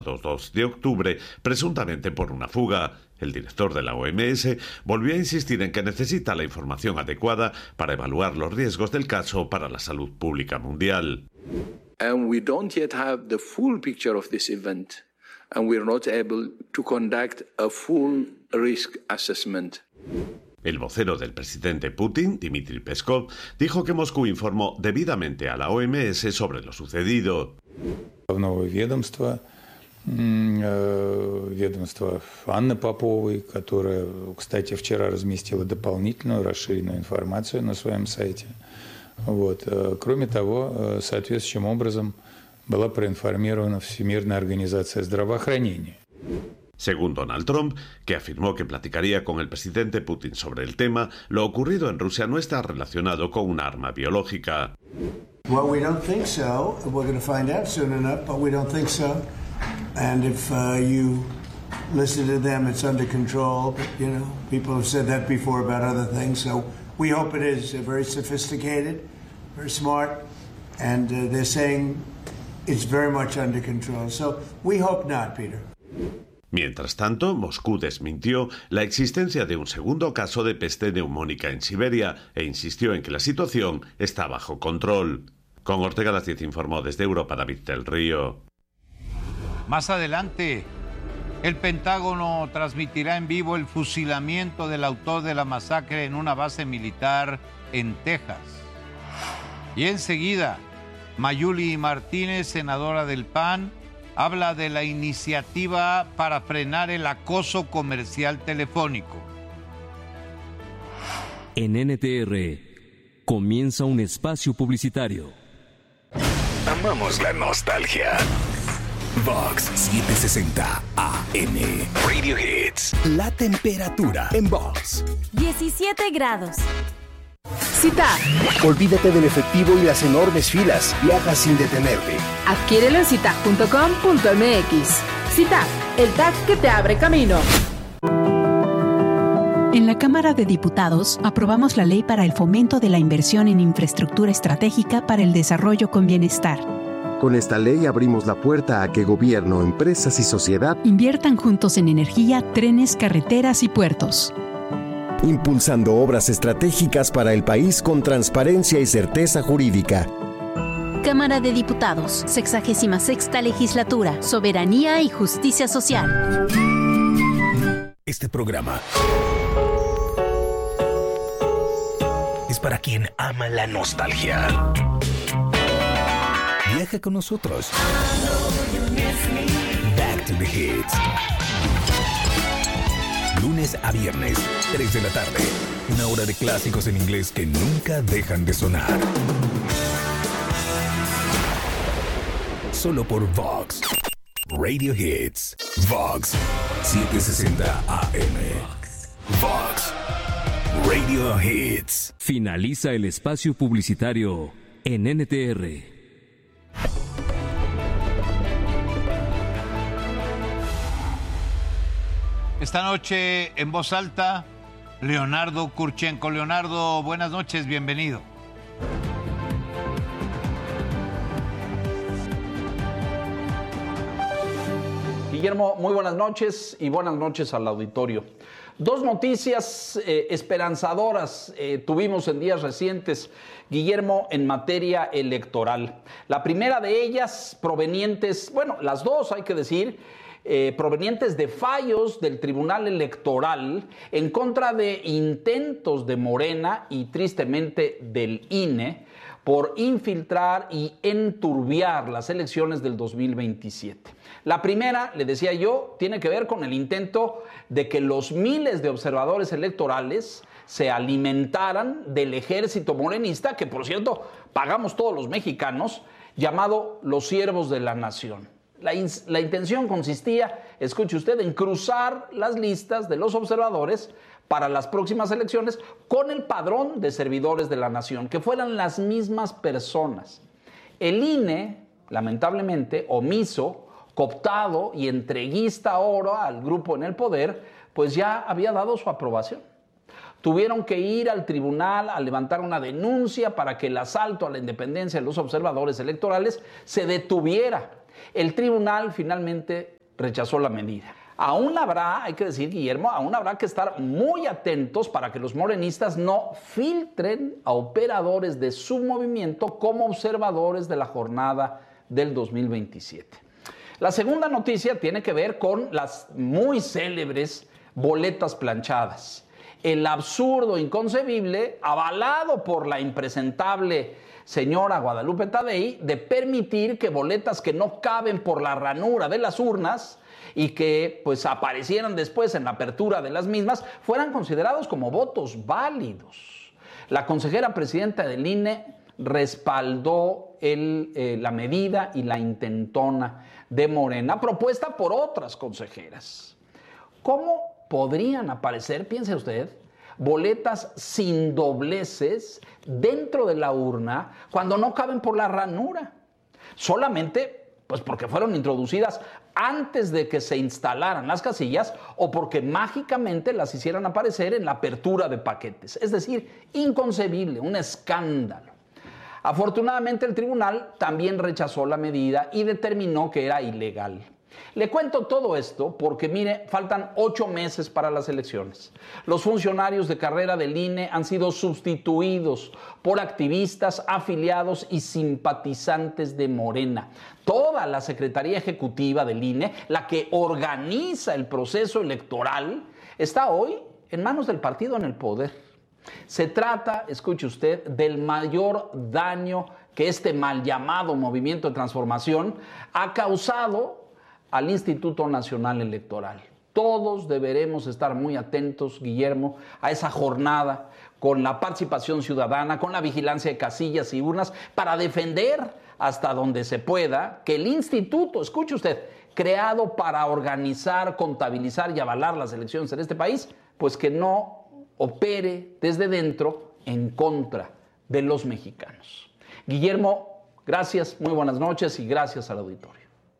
2 de octubre, presuntamente por una fuga. El director de la OMS volvió a insistir en que necesita la información adecuada para evaluar los riesgos del caso para la salud pública mundial. And we don't yet have the full picture of this event, and we're not able to conduct a full risk assessment. El vocero del presidente Putin, Dmitry Peskov, dijo que Moscú informó debidamente a la OMS sobre lo sucedido. Ведомство Анны Поповой, которая, кстати, вчера разместила дополнительную расширенную информацию на своем сайте. Кроме того, соответствующим образом была проинформирована Всемирная организация здравоохранения. Según Donald Trump, que afirmó que platicaría con el presidente Putin sobre el tema, lo ocurrido en Rusia no está relacionado con un arma biológica. Well, we don't think so. We're going to find out soon enough, but we don't think so. And if you listen to them, it's under control. But, you know, people have said that before about other things. So we hope it is very sophisticated, very smart, and they're saying it's very much under control. So we hope not, Peter. Mientras tanto, Moscú desmintió la existencia de un segundo caso de peste neumónica en Siberia e insistió en que la situación está bajo control. Con Ortega Las 10 informó desde Europa David del Río. Más adelante, el Pentágono transmitirá en vivo el fusilamiento del autor de la masacre en una base militar en Texas. Y enseguida, Mayuli Martínez, senadora del PAN, habla de la iniciativa para frenar el acoso comercial telefónico. En NTR comienza un espacio publicitario. Amamos la nostalgia. Vox 760 AM. Radio Hits. La temperatura en Vox. 17 grados. CITAC. Olvídate del efectivo y las enormes filas. Viaja sin detenerte. Adquiérelo en citac.com.mx. CITAC, el TAC que te abre camino. En la Cámara de Diputados aprobamos la ley para el fomento de la inversión en infraestructura estratégica para el desarrollo con bienestar. Con esta ley abrimos la puerta a que gobierno, empresas y sociedad inviertan juntos en energía, trenes, carreteras y puertos. Impulsando obras estratégicas para el país con transparencia y certeza jurídica. Cámara de Diputados, 66ª Legislatura, Soberanía y Justicia Social. Este programa es para quien ama la nostalgia. Viaja con nosotros. Back to the Hits. Lunes a viernes, 3 de la tarde. Una hora de clásicos en inglés que nunca dejan de sonar. Solo por Vox. Radio Hits. Vox 760 AM. Vox Radio Hits. Finaliza el espacio publicitario en NTR. Esta noche, en voz alta, Leonardo Kurchenko. Leonardo, buenas noches, bienvenido. Guillermo, muy buenas noches y buenas noches al auditorio. Dos noticias esperanzadoras tuvimos en días recientes, Guillermo, en materia electoral. La primera de ellas provenientes, bueno, las dos hay que decir, provenientes de fallos del Tribunal Electoral en contra de intentos de Morena y tristemente del INE por infiltrar y enturbiar las elecciones del 2027. La primera, le decía yo, tiene que ver con el intento de que los miles de observadores electorales se alimentaran del ejército morenista, que por cierto pagamos todos los mexicanos, llamado los siervos de la nación. La intención consistía, escuche usted, en cruzar las listas de los observadores para las próximas elecciones con el padrón de servidores de la nación, que fueran las mismas personas. El INE, lamentablemente, omiso, cooptado y entreguista ahora al grupo en el poder, pues ya había dado su aprobación. Tuvieron que ir al tribunal a levantar una denuncia para que el asalto a la independencia de los observadores electorales se detuviera. El tribunal finalmente rechazó la medida. Aún habrá, hay que decir, Guillermo, aún habrá que estar muy atentos para que los morenistas no filtren a operadores de su movimiento como observadores de la jornada del 2027. La segunda noticia tiene que ver con las muy célebres boletas planchadas. El absurdo inconcebible, avalado por la impresentable señora Guadalupe Tadei, de permitir que boletas que no caben por la ranura de las urnas y que pues aparecieran después en la apertura de las mismas, fueran considerados como votos válidos. La consejera presidenta del INE respaldó la medida y la intentona de Morena, propuesta por otras consejeras. ¿Cómo podrían aparecer, piense usted, boletas sin dobleces dentro de la urna cuando no caben por la ranura? Solamente pues porque fueron introducidas antes de que se instalaran las casillas o porque mágicamente las hicieran aparecer en la apertura de paquetes. Es decir, inconcebible, un escándalo. Afortunadamente el tribunal también rechazó la medida y determinó que era ilegal. Le cuento todo esto porque, mire, faltan 8 meses para las elecciones. Los funcionarios de carrera del INE han sido sustituidos por activistas, afiliados y simpatizantes de Morena. Toda la Secretaría Ejecutiva del INE, la que organiza el proceso electoral, está hoy en manos del partido en el poder. Se trata, escuche usted, del mayor daño que este mal llamado Movimiento de Transformación ha causado al Instituto Nacional Electoral. Todos deberemos estar muy atentos, Guillermo, a esa jornada con la participación ciudadana, con la vigilancia de casillas y urnas, para defender hasta donde se pueda que el instituto, escuche usted, creado para organizar, contabilizar y avalar las elecciones en este país, pues que no opere desde dentro en contra de los mexicanos. Guillermo, gracias, muy buenas noches y gracias al auditorio.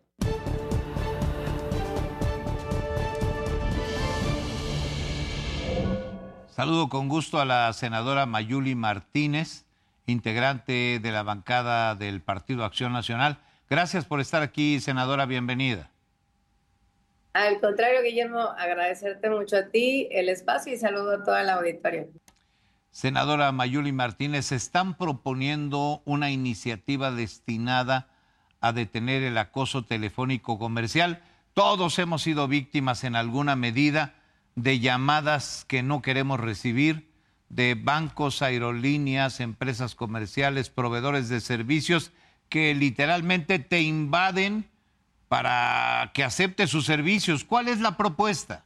Saludo con gusto a la senadora Mayuli Martínez, integrante de la bancada del Partido Acción Nacional. Gracias por estar aquí, senadora, bienvenida. Al contrario, Guillermo, agradecerte mucho a ti el espacio y saludo a toda la auditorio. Senadora Mayuli Martínez, están proponiendo una iniciativa destinada a detener el acoso telefónico comercial. Todos hemos sido víctimas en alguna medida de llamadas que no queremos recibir, de bancos, aerolíneas, empresas comerciales, proveedores de servicios que literalmente te invaden para que aceptes sus servicios. ¿Cuál es la propuesta?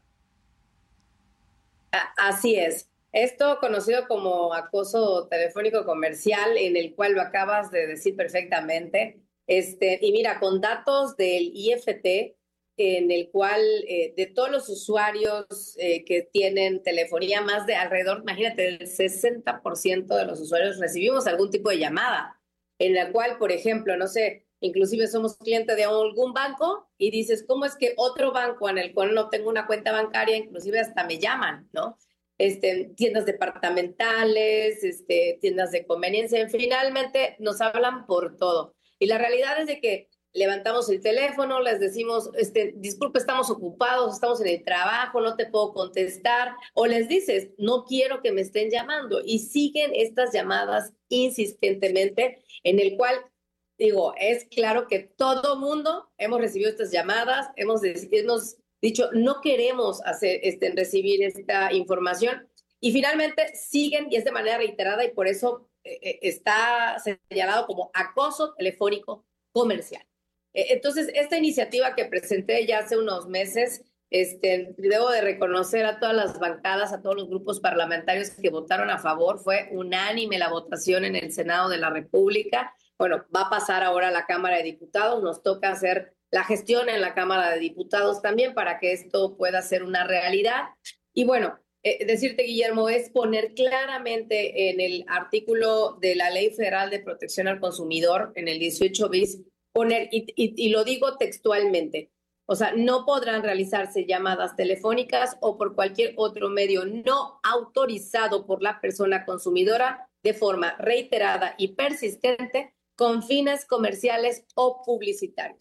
Así es. Esto conocido como acoso telefónico comercial, en el cual lo acabas de decir perfectamente. Y mira, con datos del IFT, en el cual de todos los usuarios que tienen telefonía, más de alrededor, imagínate, el 60% de los usuarios recibimos algún tipo de llamada, en la cual, por ejemplo, no sé, inclusive somos clientes de algún banco y dices, ¿cómo es que otro banco en el cual no tengo una cuenta bancaria, inclusive hasta me llaman, ¿no? Tiendas departamentales, tiendas de conveniencia, finalmente nos hablan por todo. Y la realidad es de que levantamos el teléfono, les decimos, disculpe, estamos ocupados, estamos en el trabajo, no te puedo contestar, o les dices, no quiero que me estén llamando, y siguen estas llamadas insistentemente, en el cual, digo, es claro que todo mundo hemos recibido estas llamadas, hemos dicho, no queremos recibir esta información, y finalmente siguen, y es de manera reiterada, y por eso está señalado como acoso telefónico comercial. Entonces, esta iniciativa que presenté ya hace unos meses, debo de reconocer a todas las bancadas, a todos los grupos parlamentarios que votaron a favor. Fue unánime la votación en el Senado de la República. Bueno, va a pasar ahora a la Cámara de Diputados. Nos toca hacer la gestión en la Cámara de Diputados también para que esto pueda ser una realidad. Y bueno, decirte, Guillermo, es poner claramente en el artículo de la Ley Federal de Protección al Consumidor, en el 18 bis, poner, y lo digo textualmente, o sea, no podrán realizarse llamadas telefónicas o por cualquier otro medio no autorizado por la persona consumidora de forma reiterada y persistente con fines comerciales o publicitarios.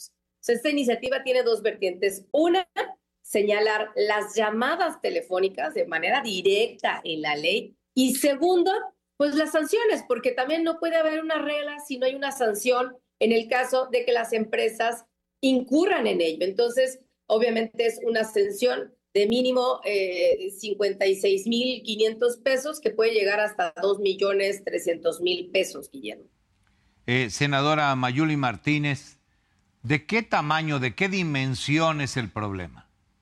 sea, esta iniciativa tiene dos vertientes. Una, señalar las llamadas telefónicas de manera directa en la ley. Y segundo, pues las sanciones, porque también no puede haber una regla si no hay una sanción en el caso de que las empresas incurran en ello. Entonces, obviamente es una sanción de mínimo 56,500 pesos, que puede llegar hasta 2,300,000 pesos, Guillermo. Senadora Mayuli Martínez, ¿de qué tamaño, de qué dimensión es el problema?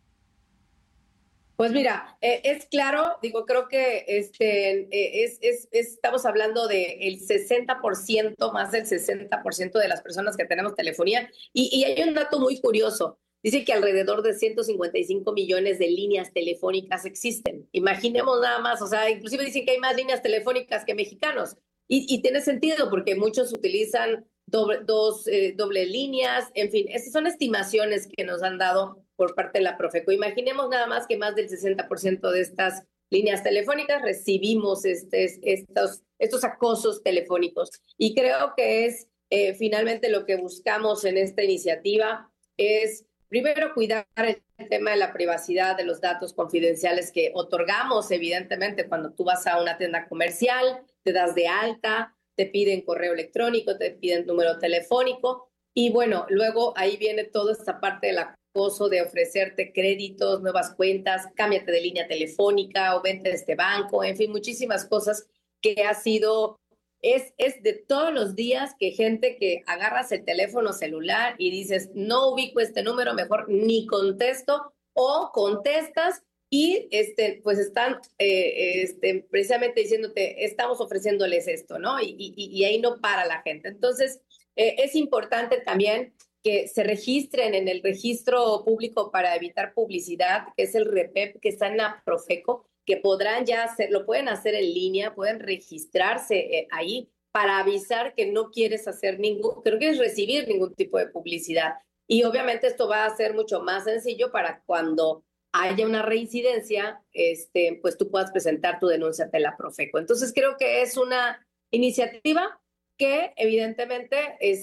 Pues mira, es claro, digo, creo que estamos hablando del 60%, más del 60% de las personas que tenemos telefonía. Y hay un dato muy curioso. Dice que alrededor de 155 millones de líneas telefónicas existen. Imaginemos nada más, o sea, inclusive dicen que hay más líneas telefónicas que mexicanos. Y tiene sentido porque muchos utilizan doble líneas, en fin, esas son estimaciones que nos han dado por parte de la Profeco. Imaginemos nada más que más del 60% de estas líneas telefónicas recibimos estos acosos telefónicos. Y creo que es finalmente lo que buscamos en esta iniciativa es, primero, cuidar el tema de la privacidad de los datos confidenciales que otorgamos, evidentemente, cuando tú vas a una tienda comercial, te das de alta, te piden correo electrónico, te piden número telefónico. Y bueno, luego ahí viene toda esta parte del acoso de ofrecerte créditos, nuevas cuentas, cámbiate de línea telefónica o vente de este banco, en fin, muchísimas cosas que ha sido, es de todos los días que gente que agarras el teléfono celular y dices, no ubico este número, mejor ni contesto, o contestas y pues están precisamente diciéndote, estamos ofreciéndoles esto, ¿no? Y ahí no para la gente. Entonces, es importante también que se registren en el registro público para evitar publicidad, que es el REPEP, que está en la Profeco, que podrán ya hacer, lo pueden hacer en línea, pueden registrarse ahí para avisar que no quieres recibir ningún tipo de publicidad. Y obviamente esto va a ser mucho más sencillo para cuando haya una reincidencia, pues tú puedas presentar tu denuncia ante la Profeco. Entonces creo que es una iniciativa que evidentemente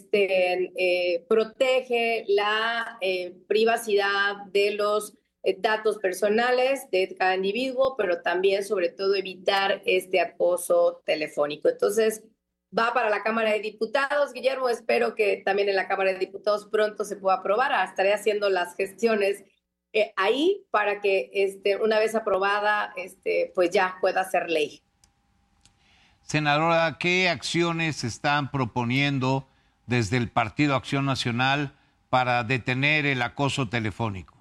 protege la privacidad de los datos personales de cada individuo, pero también, sobre todo, evitar este acoso telefónico. Entonces, va para la Cámara de Diputados, Guillermo. Espero que también en la Cámara de Diputados pronto se pueda aprobar. Estaré haciendo las gestiones ahí para que una vez aprobada, pues ya pueda ser ley. Senadora, ¿qué acciones están proponiendo desde el Partido Acción Nacional para detener el acoso telefónico?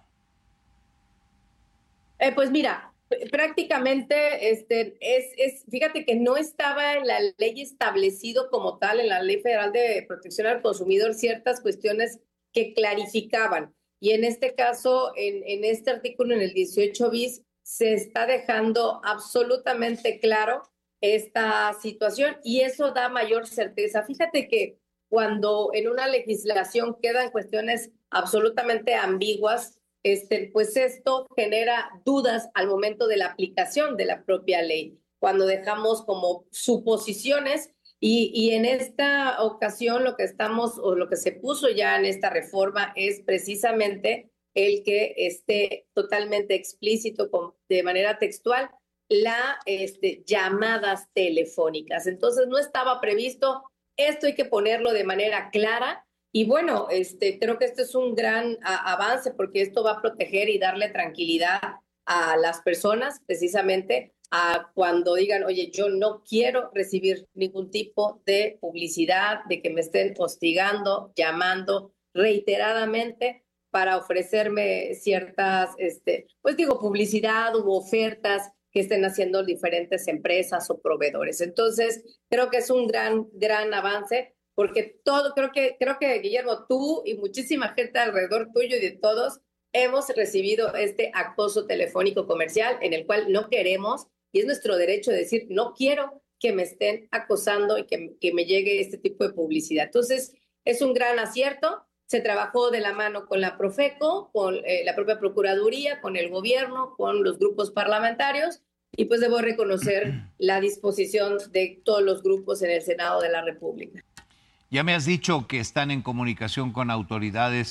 Pues mira, prácticamente fíjate que no estaba en la ley establecido como tal, en la Ley Federal de Protección al Consumidor, ciertas cuestiones que clarificaban. Y en este caso, en este artículo, en el 18 bis, se está dejando absolutamente claro esta situación y eso da mayor certeza. Fíjate que cuando en una legislación quedan cuestiones absolutamente ambiguas, pues esto genera dudas al momento de la aplicación de la propia ley, cuando dejamos como suposiciones y en esta ocasión lo que se puso ya en esta reforma es precisamente el que esté totalmente explícito de manera textual las llamadas telefónicas. Entonces no estaba previsto, esto hay que ponerlo de manera clara. Y bueno, creo que este es un gran avance porque esto va a proteger y darle tranquilidad a las personas, precisamente a cuando digan, oye, yo no quiero recibir ningún tipo de publicidad, de que me estén hostigando, llamando reiteradamente para ofrecerme ciertas, publicidad u ofertas que estén haciendo diferentes empresas o proveedores. Entonces, creo que es un gran avance. Porque creo que Guillermo, tú y muchísima gente alrededor tuyo y de todos hemos recibido este acoso telefónico comercial en el cual no queremos, y es nuestro derecho de decir, no quiero que me estén acosando y que me llegue este tipo de publicidad. Entonces, es un gran acierto. Se trabajó de la mano con la Profeco, con la propia Procuraduría, con el gobierno, con los grupos parlamentarios, y pues debo reconocer la disposición de todos los grupos en el Senado de la República. Ya me has dicho que están en comunicación con autoridades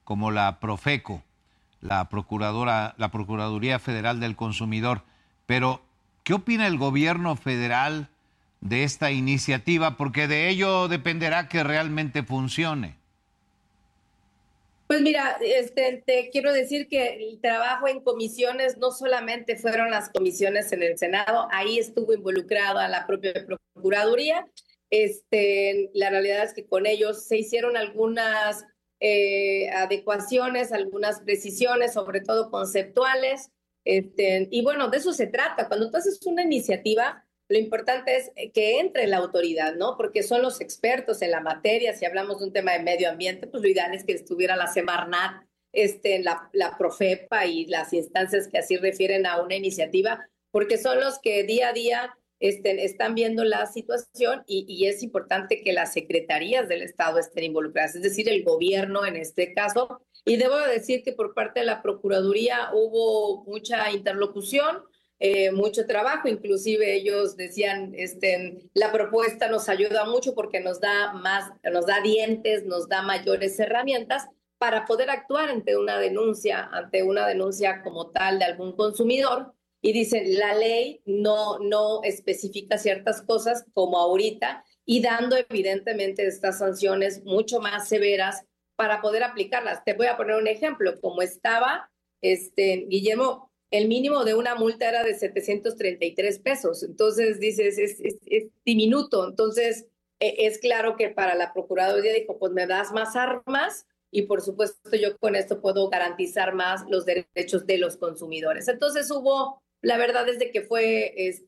como la Profeco, la Procuraduría Federal del Consumidor. Pero, ¿qué opina el gobierno federal de esta iniciativa? Porque de ello dependerá que realmente funcione. Pues mira, te quiero decir que el trabajo en comisiones no solamente fueron las comisiones en el Senado, ahí estuvo involucrada la propia Procuraduría. La realidad es que con ellos se hicieron algunas adecuaciones, algunas precisiones, sobre todo conceptuales. Y bueno, de eso se trata. Cuando tú haces una iniciativa, lo importante es que entre la autoridad, ¿no? Porque son los expertos en la materia. Si hablamos de un tema de medio ambiente, pues lo ideal es que estuviera la Semarnat, la Profepa y las instancias que así refieren a una iniciativa, porque son los que día a día están viendo la situación y es importante que las secretarías del Estado estén involucradas, es decir, el gobierno en este caso. Y debo decir que por parte de la Procuraduría hubo mucha interlocución, mucho trabajo, inclusive ellos decían, la propuesta nos ayuda mucho porque nos da dientes, nos da mayores herramientas para poder actuar ante una denuncia como tal de algún consumidor. Y dicen, la ley no especifica ciertas cosas como ahorita y dando evidentemente estas sanciones mucho más severas para poder aplicarlas. Te voy a poner un ejemplo. Como estaba, Guillermo, el mínimo de una multa era de 733 pesos. Entonces, dices, es diminuto. Entonces, es claro que para la Procuraduría dijo, pues me das más armas y por supuesto yo con esto puedo garantizar más los derechos de los consumidores. Entonces la verdad es de que fue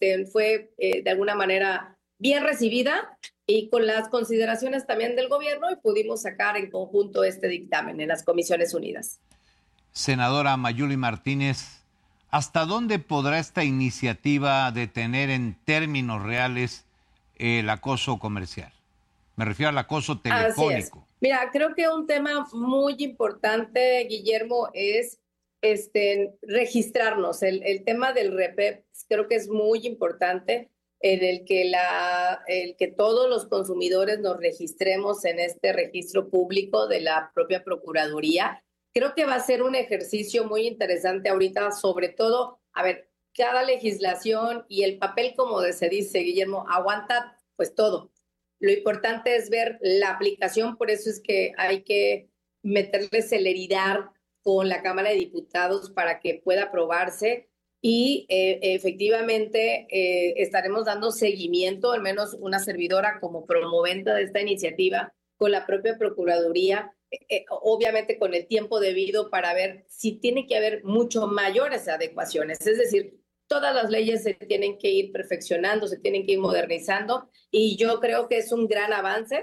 de alguna manera bien recibida y con las consideraciones también del gobierno y pudimos sacar en conjunto este dictamen en las Comisiones Unidas. Senadora Mayuli Martínez, ¿hasta dónde podrá esta iniciativa detener en términos reales el acoso comercial? Me refiero al acoso telefónico. Así es. Mira, creo que un tema muy importante, Guillermo, es registrarnos. El tema del REPEP creo que es muy importante, en el que todos los consumidores nos registremos en este registro público de la propia Procuraduría. Creo que va a ser un ejercicio muy interesante ahorita, sobre todo, cada legislación y el papel, como se dice, Guillermo, aguanta pues todo. Lo importante es ver la aplicación, por eso es que hay que meterle celeridad con la Cámara de Diputados para que pueda aprobarse y efectivamente estaremos dando seguimiento, al menos una servidora como promoventa de esta iniciativa, con la propia Procuraduría, obviamente con el tiempo debido para ver si tiene que haber mucho mayores adecuaciones, es decir, todas las leyes se tienen que ir perfeccionando, se tienen que ir modernizando y yo creo que es un gran avance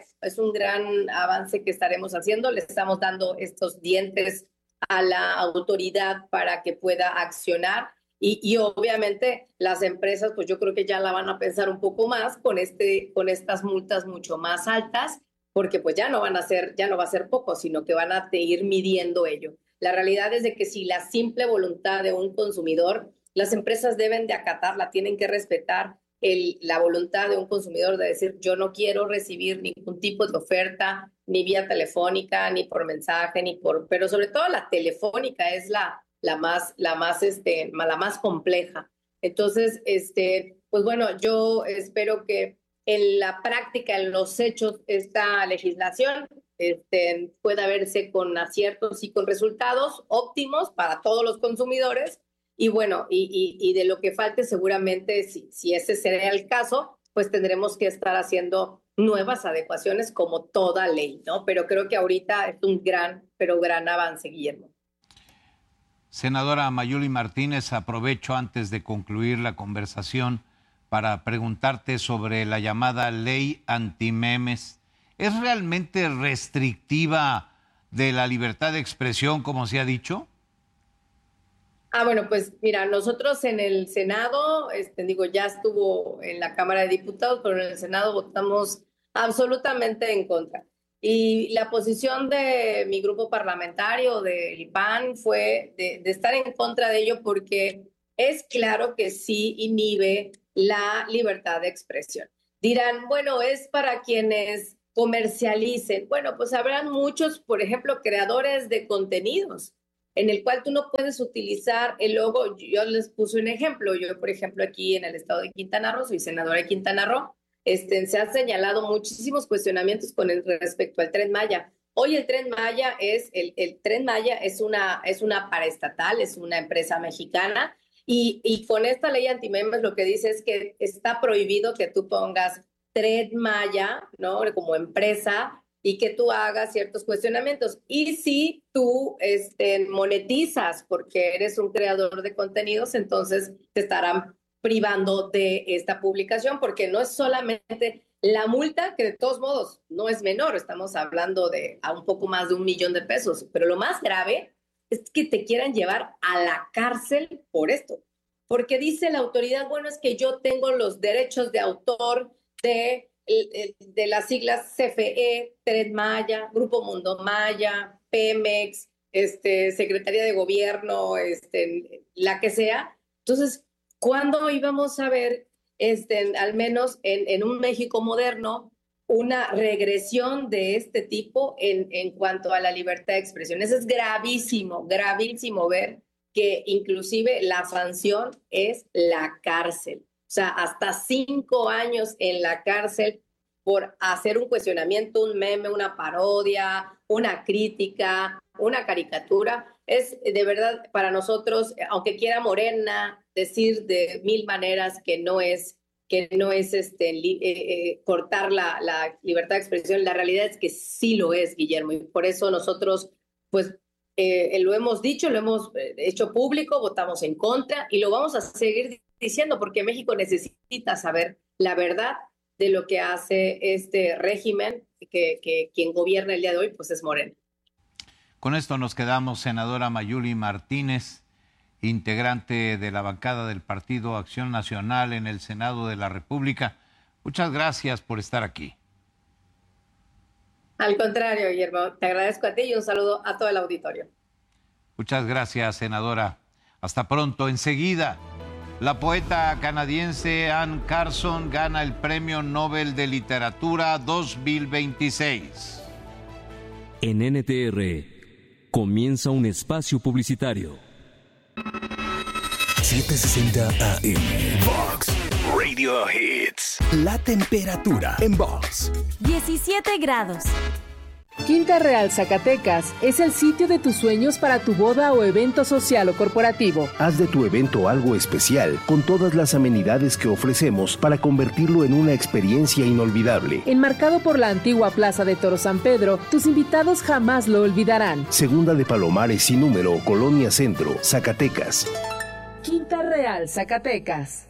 que estaremos haciendo, le estamos dando estos dientes a la autoridad para que pueda accionar y obviamente las empresas pues yo creo que ya la van a pensar un poco más con estas multas mucho más altas porque pues ya no va a ser poco, sino que van a ir midiendo ello. La realidad es de que si la simple voluntad de un consumidor, las empresas deben de acatarla, tienen que respetar la voluntad de un consumidor de decir yo no quiero recibir ningún tipo de oferta, ni vía telefónica, ni por mensaje, pero sobre todo la telefónica es la más compleja. Entonces, pues bueno, yo espero que en la práctica, en los hechos, esta legislación pueda verse con aciertos y con resultados óptimos para todos los consumidores. Y bueno, y de lo que falte seguramente, si ese será el caso, pues tendremos que estar haciendo nuevas adecuaciones como toda ley, ¿no? Pero creo que ahorita es un gran avance, Guillermo. Senadora Mayuli Martínez, aprovecho antes de concluir la conversación para preguntarte sobre la llamada ley antimemes. ¿Es realmente restrictiva de la libertad de expresión, como se ha dicho? Bueno, pues mira, nosotros en el Senado, ya estuvo en la Cámara de Diputados, pero en el Senado votamos absolutamente en contra. Y la posición de mi grupo parlamentario, del PAN, fue de estar en contra de ello porque es claro que sí inhibe la libertad de expresión. Dirán, bueno, es para quienes comercialicen. Bueno, pues habrán muchos, por ejemplo, creadores de contenidos en el cual tú no puedes utilizar el logo. Yo les puse un ejemplo. Yo, por ejemplo, aquí en el estado de Quintana Roo, soy senadora de Quintana Roo, se han señalado muchísimos cuestionamientos con respecto al Tren Maya. Hoy el Tren Maya es una paraestatal, es una empresa mexicana, y con esta ley antimemes lo que dice es que está prohibido que tú pongas Tren Maya, ¿no?, como empresa, y que tú hagas ciertos cuestionamientos. Y si tú monetizas porque eres un creador de contenidos, entonces te estarán privando de esta publicación, porque no es solamente la multa, que de todos modos no es menor, estamos hablando de a un poco más de $1 millón de pesos, pero lo más grave es que te quieran llevar a la cárcel por esto, porque dice la autoridad, bueno, es que yo tengo los derechos de autor de las siglas CFE, Tren Maya, Grupo Mundo Maya, Pemex, Secretaría de Gobierno, la que sea. Entonces, ¿cuándo íbamos a ver, al menos en un México moderno, una regresión de este tipo en cuanto a la libertad de expresión? Eso es gravísimo, gravísimo ver que inclusive la sanción es la cárcel. O sea, hasta 5 años en la cárcel por hacer un cuestionamiento, un meme, una parodia, una crítica, una caricatura. Es de verdad para nosotros, aunque quiera Morena decir de 1000 maneras que no es cortar la libertad de expresión, la realidad es que sí lo es, Guillermo, y por eso nosotros pues lo hemos dicho, lo hemos hecho público, votamos en contra y lo vamos a seguir diciendo, porque México necesita saber la verdad de lo que hace este régimen, que quien gobierna el día de hoy pues es Morena. Con esto nos quedamos, senadora Mayuli Martínez, integrante de la bancada del Partido Acción Nacional en el Senado de la República. Muchas gracias por estar aquí. Al contrario, Guillermo, te agradezco a ti y un saludo a todo el auditorio. Muchas gracias, senadora. Hasta pronto. Enseguida, la poeta canadiense Anne Carson gana el Premio Nobel de Literatura 2026. En NTR comienza un espacio publicitario. 760 AM. Vox Radio Hits. La temperatura en Vox. 17 grados. Quinta Real Zacatecas es el sitio de tus sueños para tu boda o evento social o corporativo. Haz de tu evento algo especial con todas las amenidades que ofrecemos para convertirlo en una experiencia inolvidable. Enmarcado por la antigua Plaza de Toro San Pedro, tus invitados jamás lo olvidarán. Segunda de Palomares sin número, Colonia Centro, Zacatecas. Quinta Real Zacatecas.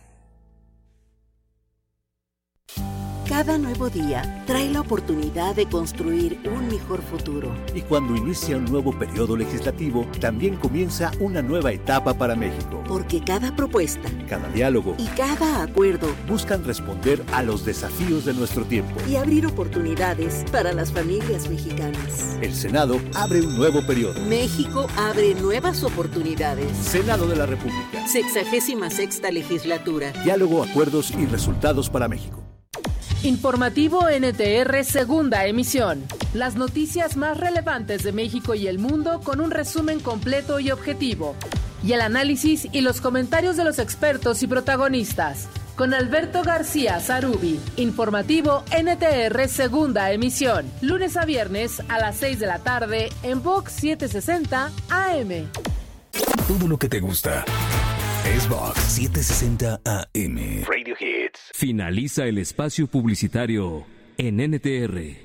Cada nuevo día trae la oportunidad de construir un mejor futuro. Y cuando inicia un nuevo periodo legislativo, también comienza una nueva etapa para México. Porque cada propuesta, cada diálogo y cada acuerdo buscan responder a los desafíos de nuestro tiempo y abrir oportunidades para las familias mexicanas. El Senado abre un nuevo periodo. México abre nuevas oportunidades. Senado de la República. 66ª legislatura. Diálogo, acuerdos y resultados para México. Informativo NTR, segunda emisión. Las noticias más relevantes de México y el mundo con un resumen completo y objetivo. Y el análisis y los comentarios de los expertos y protagonistas. Con Alberto García Zarubi. Informativo NTR, segunda emisión. Lunes a viernes a las 6 de la tarde en Vox 760 AM. Todo lo que te gusta es Vox 760 AM. Radio Hits. Finaliza el espacio publicitario en NTR.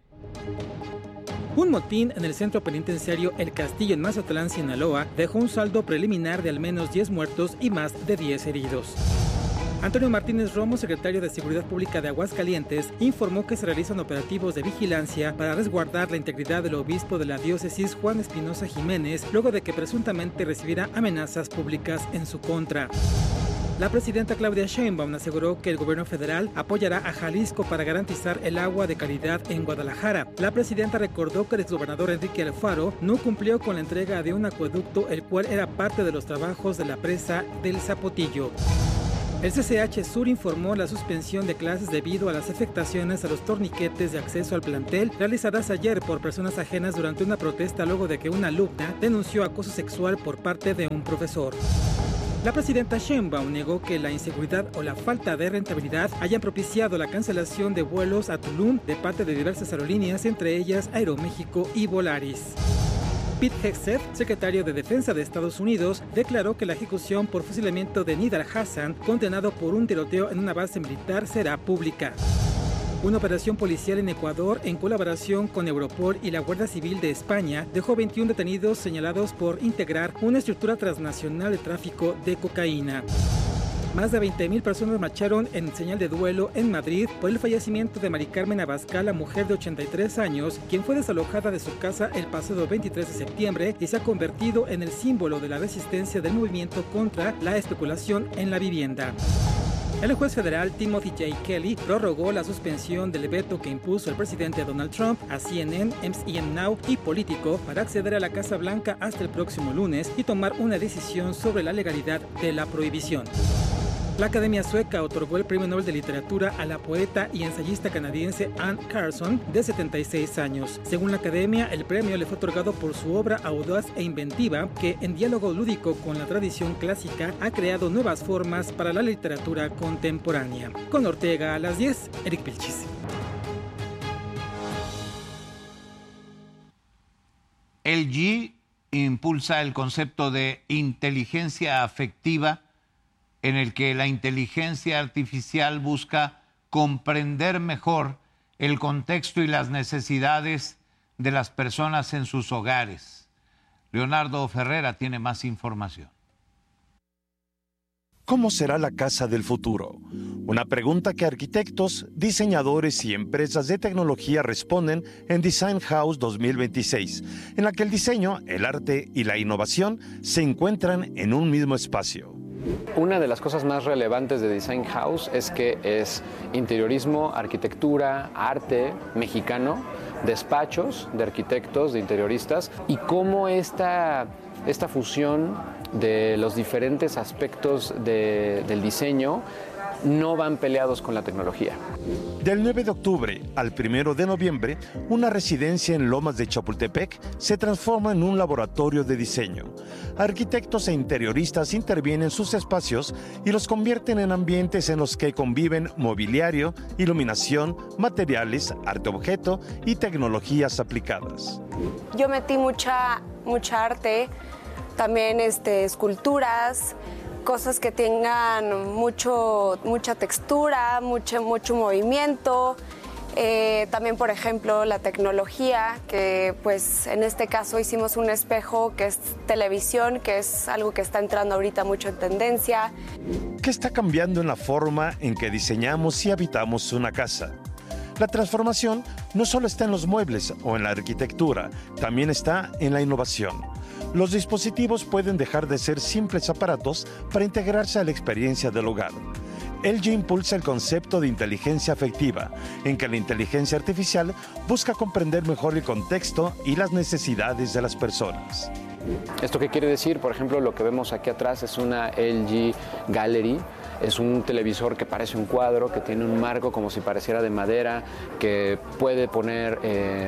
Un motín en el centro penitenciario El Castillo en Mazatlán, Sinaloa, dejó un saldo preliminar de al menos 10 muertos y más de 10 heridos. Antonio Martínez Romo, secretario de Seguridad Pública de Aguascalientes, informó que se realizan operativos de vigilancia para resguardar la integridad del obispo de la diócesis, Juan Espinosa Jiménez, luego de que presuntamente recibiera amenazas públicas en su contra. La presidenta Claudia Sheinbaum aseguró que el gobierno federal apoyará a Jalisco para garantizar el agua de calidad en Guadalajara. La presidenta recordó que el exgobernador Enrique Alfaro no cumplió con la entrega de un acueducto, el cual era parte de los trabajos de la presa del Zapotillo. El CCH Sur informó la suspensión de clases debido a las afectaciones a los torniquetes de acceso al plantel realizadas ayer por personas ajenas durante una protesta luego de que una alumna denunció acoso sexual por parte de un profesor. La presidenta Sheinbaum negó que la inseguridad o la falta de rentabilidad hayan propiciado la cancelación de vuelos a Tulum de parte de diversas aerolíneas, entre ellas Aeroméxico y Volaris. Pete Hegseth, secretario de Defensa de Estados Unidos, declaró que la ejecución por fusilamiento de Nidal Hassan, condenado por un tiroteo en una base militar, será pública. Una operación policial en Ecuador, en colaboración con Europol y la Guardia Civil de España, dejó 21 detenidos señalados por integrar una estructura transnacional de tráfico de cocaína. Más de 20,000 personas marcharon en señal de duelo en Madrid por el fallecimiento de Mari Carmen Abascal, la mujer de 83 años, quien fue desalojada de su casa el pasado 23 de septiembre y se ha convertido en el símbolo de la resistencia del movimiento contra la especulación en la vivienda. El juez federal Timothy J. Kelly prorrogó la suspensión del veto que impuso el presidente Donald Trump a CNN, MSN Now y Político para acceder a la Casa Blanca hasta el próximo lunes y tomar una decisión sobre la legalidad de la prohibición. La Academia Sueca otorgó el Premio Nobel de Literatura a la poeta y ensayista canadiense Anne Carson, de 76 años. Según la Academia, el premio le fue otorgado por su obra audaz e inventiva, que en diálogo lúdico con la tradición clásica ha creado nuevas formas para la literatura contemporánea. Con Ortega a las 10, Eric Vilchis. LG impulsa el concepto de inteligencia afectiva, en el que la inteligencia artificial busca comprender mejor el contexto y las necesidades de las personas en sus hogares. Leonardo Ferrera tiene más información. ¿Cómo será la casa del futuro? Una pregunta que arquitectos, diseñadores y empresas de tecnología responden en Design House 2026, en la que el diseño, el arte y la innovación se encuentran en un mismo espacio. Una de las cosas más relevantes de Design House es que es interiorismo, arquitectura, arte mexicano, despachos de arquitectos, de interioristas, y cómo esta fusión de los diferentes aspectos del diseño no van peleados con la tecnología. Del 9 de octubre al 1 de noviembre, una residencia en Lomas de Chapultepec se transforma en un laboratorio de diseño. Arquitectos e interioristas intervienen en sus espacios y los convierten en ambientes en los que conviven mobiliario, iluminación, materiales, arte objeto y tecnologías aplicadas. Yo metí mucha arte, también esculturas, cosas que tengan mucha textura, mucho movimiento. También, por ejemplo, la tecnología, que pues en este caso hicimos un espejo que es televisión, que es algo que está entrando ahorita mucho en tendencia. ¿Qué está cambiando en la forma en que diseñamos y habitamos una casa? La transformación no solo está en los muebles o en la arquitectura, también está en la innovación. Los dispositivos pueden dejar de ser simples aparatos para integrarse a la experiencia del hogar. LG impulsa el concepto de inteligencia afectiva, en que la inteligencia artificial busca comprender mejor el contexto y las necesidades de las personas. ¿Esto qué quiere decir? Por ejemplo, lo que vemos aquí atrás es una LG Gallery. Es un televisor que parece un cuadro, que tiene un marco como si pareciera de madera, que puede poner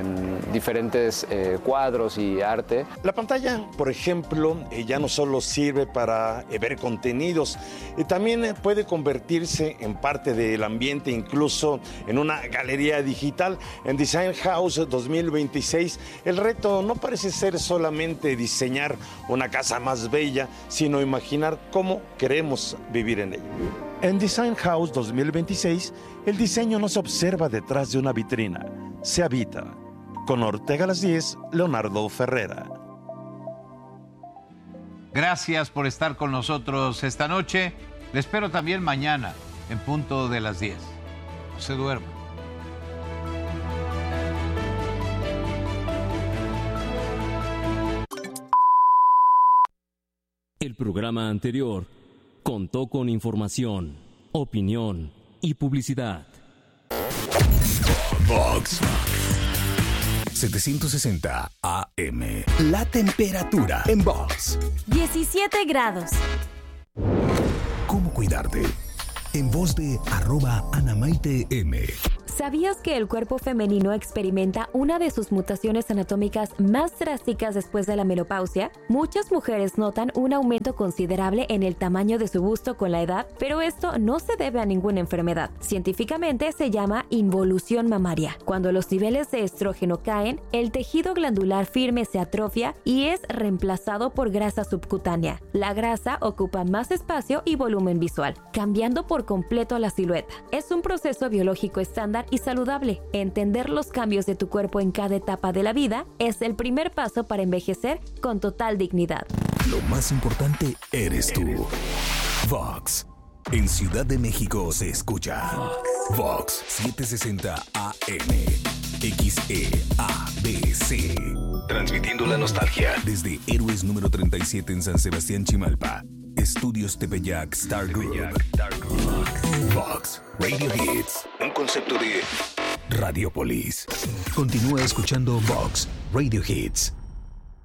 diferentes cuadros y arte. La pantalla, por ejemplo, ya no solo sirve para ver contenidos, también puede convertirse en parte del ambiente, incluso en una galería digital. En Design House 2026, el reto no parece ser solamente diseñar una casa más bella, sino imaginar cómo queremos vivir en ella. En Design House 2026, el diseño no se observa detrás de una vitrina, se habita. Con Ortega a las 10, Leonardo Ferrera. Gracias por estar con nosotros esta noche. Le espero también mañana, en punto de las 10. No se duerma. El programa anterior contó con información, opinión y publicidad. Vox 760 AM. La temperatura en Vox. 17 grados. ¿Cómo cuidarte? en voz de @AnaMaiteM. ¿Sabías que el cuerpo femenino experimenta una de sus mutaciones anatómicas más drásticas después de la menopausia? Muchas mujeres notan un aumento considerable en el tamaño de su busto con la edad, pero esto no se debe a ninguna enfermedad. Científicamente se llama involución mamaria. Cuando los niveles de estrógeno caen, el tejido glandular firme se atrofia y es reemplazado por grasa subcutánea. La grasa ocupa más espacio y volumen visual, cambiando por completo la silueta. Es un proceso biológico estándar y saludable. Entender los cambios de tu cuerpo en cada etapa de la vida es el primer paso para envejecer con total dignidad. Lo más importante eres tú. Vox. En Ciudad de México se escucha Vox 760 AM. XEABC. Transmitiendo la nostalgia desde Héroes número 37 en San Sebastián, Chimalpa. Estudios Tepeyac Star Group. Vox Radio Hits. Un concepto de Radiopolis. Continúa escuchando Vox Radio Hits.